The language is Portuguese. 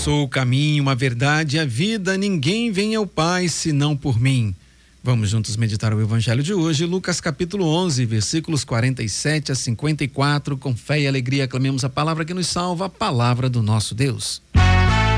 sou o caminho, a verdade e a vida, ninguém vem ao Pai senão por mim. Vamos juntos meditar o evangelho de hoje, Lucas capítulo 11, versículos 47 a 54. Com fé e alegria aclamemos a palavra que nos salva, a palavra do nosso Deus.